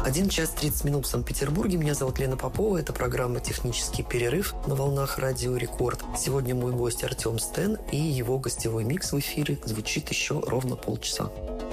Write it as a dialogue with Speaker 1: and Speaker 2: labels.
Speaker 1: 1 час 30 минут в Санкт-Петербурге. Меня зовут Лена Попова. Это программа «Технический перерыв» на волнах Радио Рекорд. Сегодня мой гость Артем Стен, и его гостевой микс в эфире звучит еще ровно полчаса.